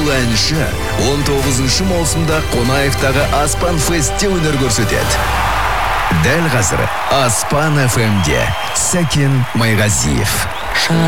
Бұл әнші 19 маусымда Қонаевтағы Аспан Фестте өнер көрсетеді. Дәл қазір Аспан FM-де Сәкен Майғазиев.